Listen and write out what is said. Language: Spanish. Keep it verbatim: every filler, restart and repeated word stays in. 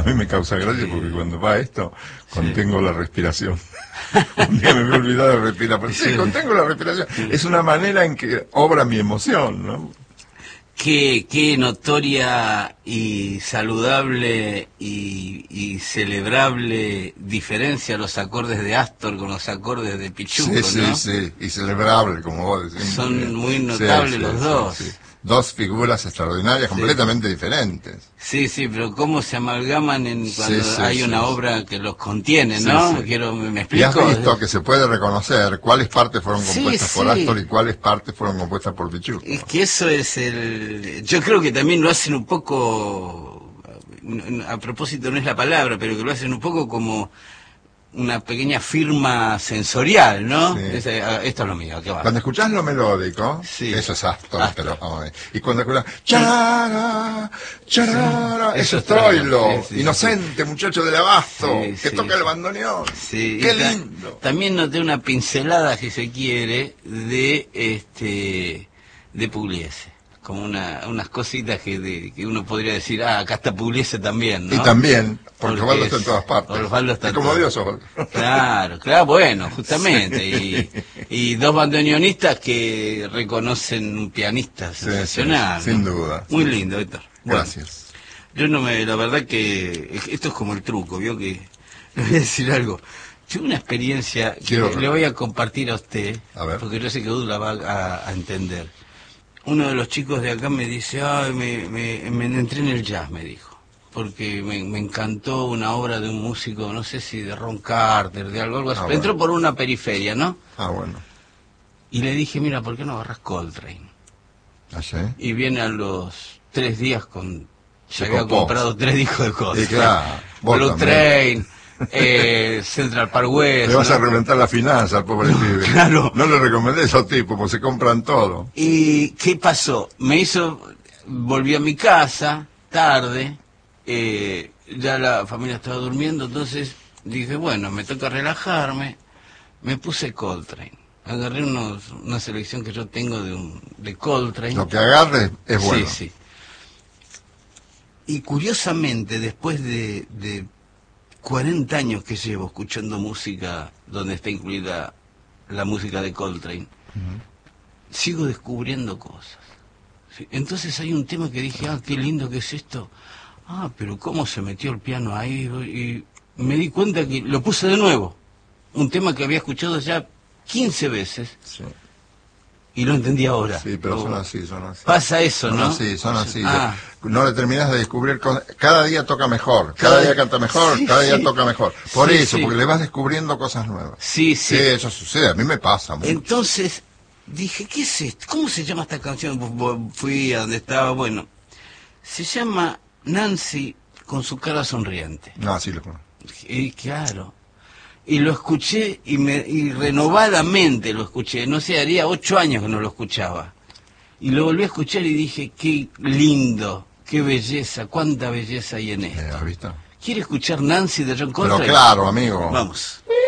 A mí me causa gracia porque cuando va esto, contengo sí. la respiración. Un día me voy a olvidar de respirar, pero sí, sí, contengo la respiración. Sí. Es una manera en que obra mi emoción, ¿no? Qué, qué notoria y saludable y, y celebrable diferencia los acordes de Astor con los acordes de Pichuco, sí, ¿no? Sí, sí, y celebrable, como vos decís. Son muy notables sí, sí, los sí, dos. Sí, sí. Dos figuras extraordinarias, sí. completamente diferentes. Sí, sí, pero cómo se amalgaman en cuando sí, sí, hay sí, una sí. obra que los contiene, ¿no? Sí, sí. Quiero, ¿me explico? Y has visto que se puede reconocer cuáles partes fueron compuestas sí, por sí. Astor y cuáles partes fueron compuestas por Pichuco. Es que eso es el... Yo creo que también lo hacen un poco... A propósito no es la palabra, pero que lo hacen un poco como una pequeña firma sensorial, ¿no? Sí. Es, esto es lo mío, ¿qué va? Cuando escuchás lo melódico, sí. eso es Astor, Astor. pero oh, y cuando escuchás charara, charara, sí. eso es Troilo, sí, sí, inocente sí. muchacho del abasto, sí, que sí, toca sí. el bandoneón. Sí. Qué lindo. También noté una pincelada, si se quiere, de este de Pugliese. Como una, unas cositas que, de, que uno podría decir, ah, acá está Pugliese también, ¿no? Y también, porque, porque Osvaldo es, está en todas partes. Osvaldo está y como Dios, Osvaldo. Claro, claro, bueno, justamente. Sí. Y, y dos bandoneonistas que reconocen un pianista sensacional. Sí, sí, sin duda. Muy sí. lindo, Héctor. Gracias. Bueno, yo no me, la verdad que, esto es como el truco, ¿vio? Que, le voy a decir algo. Tuve una experiencia que Quiero... le voy a compartir a usted, a ver. porque yo sé que Edu la va a, a entender. Uno de los chicos de acá me dice, ay, me, me, me entré en el jazz, me dijo, porque me, me encantó una obra de un músico, no sé si de Ron Carter, de algo, algo así. Ah, bueno. Entró por una periferia, ¿no? Ah, bueno. Y le dije, mira, ¿por qué no agarras Coltrane? ¿Ah, sí? Y viene a los tres días con... Se, Se había copó. comprado tres discos de Coltrane. Y claro, Blue Train... Eh, Central Park West. Le vas ¿no? a reventar la finanza al pobre no, pibe. Claro. No le recomendé a esos tipos, porque se compran todo. ¿Y qué pasó? Me hizo, volví a mi casa, tarde, eh, ya la familia estaba durmiendo, entonces dije, bueno, me toca relajarme, me puse Coltrane. Agarré unos, una selección que yo tengo de, un, de Coltrane. Lo que agarre es bueno. Sí, sí. Y curiosamente, después de... de cuarenta años que llevo escuchando música donde está incluida la música de Coltrane, uh-huh. sigo descubriendo cosas. ¿Sí? Entonces hay un tema que dije, ah, qué lindo que es esto. Ah, pero cómo se metió el piano ahí. Y me di cuenta que lo puse de nuevo. Un tema que había escuchado ya quince veces. Sí. Y lo entendí ahora. Sí, pero oh, son así, son así. Pasa eso, son ¿no? Así, son así, ah. No le terminas de descubrir cosas. Cada día toca mejor, cada, cada día canta mejor, sí, cada día sí. toca mejor. Por sí, eso, sí. porque le vas descubriendo cosas nuevas. Sí, sí. Sí, eso sucede, a mí me pasa mucho. Entonces, dije, ¿qué es esto? ¿Cómo se llama esta canción? Fui a donde estaba, bueno. Se llama Nancy con su cara sonriente. No, sí lo conozco. Y claro. Y lo escuché y, me, y renovadamente lo escuché. No sé, haría ocho años que no lo escuchaba. Y lo volví a escuchar y dije, qué lindo, qué belleza, cuánta belleza hay en esto. Eh, ¿has visto? ¿Quiere escuchar Nancy de John Coltrane? Pero claro, amigo. Vamos.